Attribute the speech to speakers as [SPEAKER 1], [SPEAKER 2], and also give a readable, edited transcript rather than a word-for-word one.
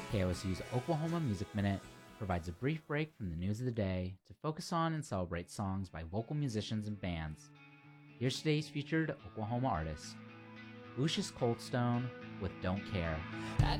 [SPEAKER 1] KOSU's Oklahoma Music Minute provides a brief break from the news of the day to focus on and celebrate songs by local musicians and bands. Here's today's featured Oklahoma artist, Lucius Coldstone with Don't Care.